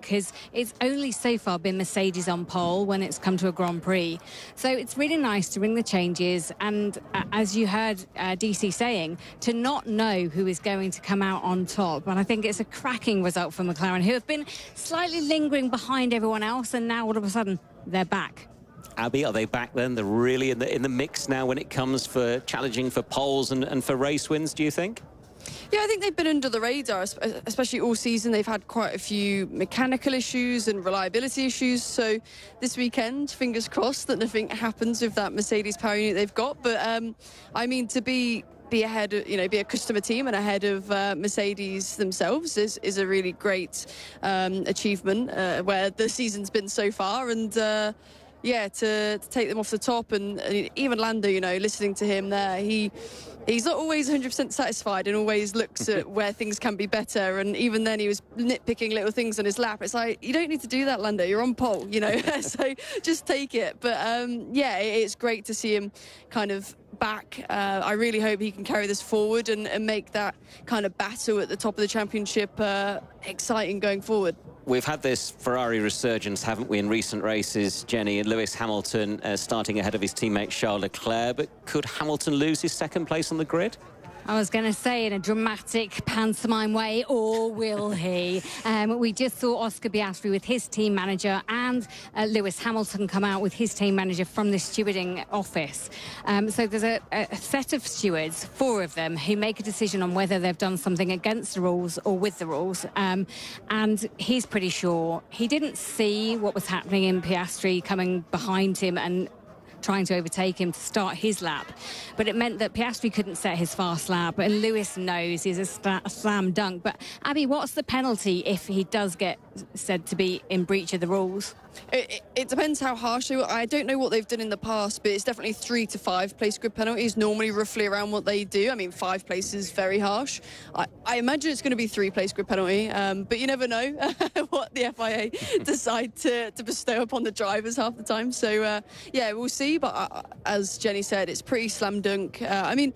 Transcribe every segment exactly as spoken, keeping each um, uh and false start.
because it's only so far been Mercedes on pole when it's come to a Grand Prix. So it's really nice to bring the changes and, uh, as you heard uh, D C saying, to not know who is going to come out on top. And I think it's a cracking result for McLaren, who have been slightly lingering behind everyone else, and now all of a sudden they're back. Abby, are they back then? They're really in the in the mix now when it comes for challenging for poles and, and for race wins, do you think? Yeah, I think they've been under the radar, especially all season. They've had quite a few mechanical issues and reliability issues. So this weekend, fingers crossed that nothing happens with that Mercedes power unit they've got. But um, I mean, to be be ahead of, you know, be a customer team and ahead of uh, Mercedes themselves is, is a really great um, achievement uh, where the season's been so far. And uh, yeah, to, to take them off the top, and, and even Lando, you know, listening to him there, he he's not always one hundred percent satisfied and always looks at where things can be better. And even then he was nitpicking little things on his lap. It's like, you don't need to do that, Lando, you're on pole, you know. So just take it. But um, yeah, it, it's great to see him kind of back. uh, I really hope he can carry this forward and, and make that kind of battle at the top of the championship uh, exciting going forward. We've had this Ferrari resurgence, haven't we, in recent races, Jenny, and Lewis Hamilton uh, starting ahead of his teammate Charles Leclerc. But could Hamilton lose his second place on the grid? I was going to say in a dramatic pantomime way, or will he? Um, we just saw Oscar Piastri with his team manager and uh, Lewis Hamilton come out with his team manager from the stewarding office. Um, so there's a, a set of stewards, four of them, who make a decision on whether they've done something against the rules or with the rules. Um, and he's pretty sure he didn't see what was happening in Piastri coming behind him and trying to overtake him to start his lap, but it meant that Piastri couldn't set his fast lap, and Lewis knows he's a, a slam dunk. But Abby, what's the penalty if he does get said to be in breach of the rules? It, it, it depends how harsh they were. I don't know what they've done in the past, but it's definitely three to five place grid penalties, normally roughly around what they do. I mean, five places is very harsh. I, I imagine it's going to be three place grid penalty, um, but you never know what the F I A decide to, to bestow upon the drivers half the time. So uh, yeah, we'll see. But uh, as Jenny said, it's pretty slam dunk. Uh, I mean,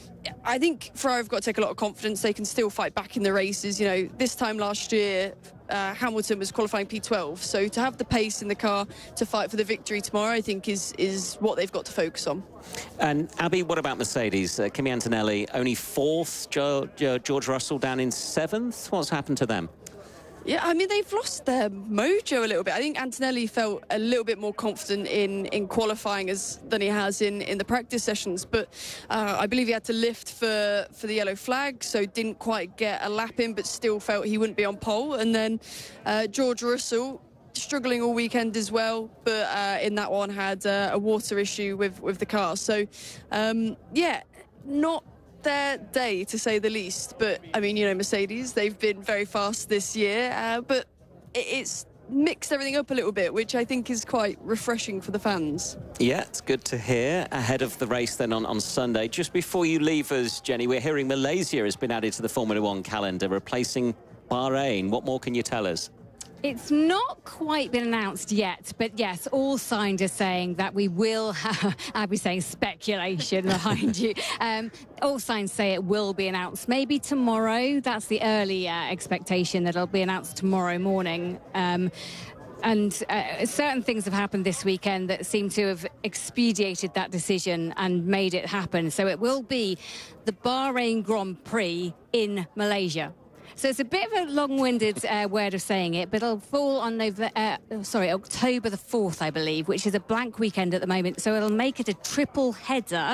I think Ferrari have got to take a lot of confidence. They can still fight back in the races. You know, this time last year, uh, Hamilton was qualifying P twelve. So to have the pace in the car to fight for the victory tomorrow, I think is is what they've got to focus on. And Abby, what about Mercedes? Uh, Kimi Antonelli only fourth, jo jo George Russell down in seventh. What's happened to them? Yeah, I mean, they've lost their mojo a little bit. I think Antonelli felt a little bit more confident in, in qualifying as than he has in, in the practice sessions. But uh, I believe he had to lift for, for the yellow flag, so didn't quite get a lap in, but still felt he wouldn't be on pole. And then uh, George Russell, struggling all weekend as well, but uh, in that one had uh, a water issue with, with the car. So, um, yeah, not their day, to say the least. But I mean, you know, Mercedes, they've been very fast this year, uh, but it, it's mixed everything up a little bit, which I think is quite refreshing for the fans. Yeah, it's good to hear. Ahead of the race then on, on Sunday. Just before you leave us, Jenny, we're hearing Malaysia has been added to the Formula One calendar, replacing Bahrain. What more can you tell us? It's not quite been announced yet, but yes, all signs are saying that we will have, I'll be saying speculation behind you. Um, all signs say it will be announced maybe tomorrow. That's the early uh, expectation, that it'll be announced tomorrow morning. Um, And uh, certain things have happened this weekend that seem to have expedited that decision and made it happen. So it will be the Bahrain Grand Prix in Malaysia. So it's a bit of a long-winded uh, word of saying it, but it'll fall on November, uh, sorry, October the fourth, I believe, which is a blank weekend at the moment. So it'll make it a triple header.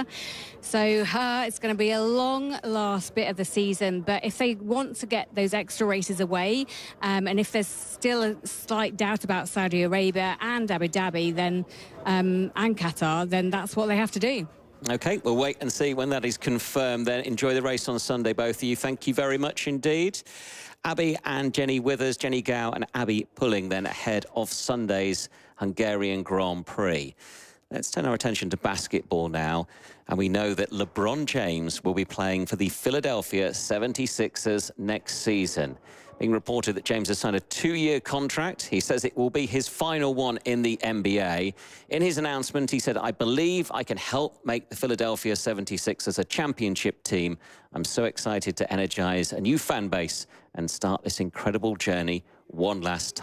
So uh, it's going to be a long last bit of the season. But if they want to get those extra races away, um, and if there's still a slight doubt about Saudi Arabia and Abu Dhabi, then um, and Qatar, then that's what they have to do. OK, we'll wait and see when that is confirmed then. Enjoy the race on Sunday, both of you. Thank you very much indeed. Abby and Jenny Withers, Jenny Gow and Abby Pulling then ahead of Sunday's Hungarian Grand Prix. Let's turn our attention to basketball now. And we know that LeBron James will be playing for the Philadelphia seventy-sixers next season. Being reported that James has signed a two-year contract. He says it will be his final one in the N B A. In his announcement, he said, "I believe I can help make the Philadelphia seventy-sixers a championship team. I'm so excited to energize a new fan base and start this incredible journey one last time."